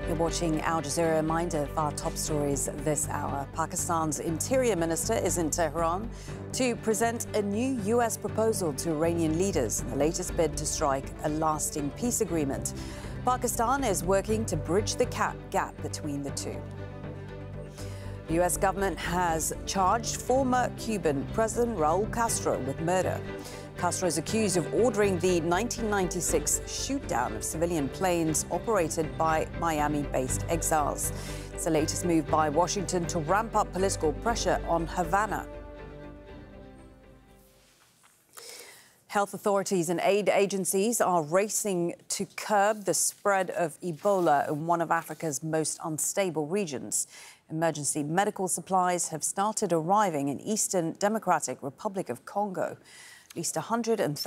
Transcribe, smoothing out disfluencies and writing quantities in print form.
You're watching Al Jazeera. Reminder of our top stories this hour. Pakistan's Interior Minister is in Tehran to present a new U.S. proposal to Iranian leaders in the latest bid to strike a lasting peace agreement. Pakistan is working to bridge the gap between the two. The U.S. government has charged former Cuban President Raul Castro with murder. Castro is accused of ordering the 1996 shoot-down of civilian planes operated by Miami-based exiles. It's the latest move by Washington to ramp up political pressure on Havana. Health authorities and aid agencies are racing to curb the spread of Ebola in one of Africa's most unstable regions. Emergency medical supplies have started arriving in Eastern Democratic Republic of Congo. At least 130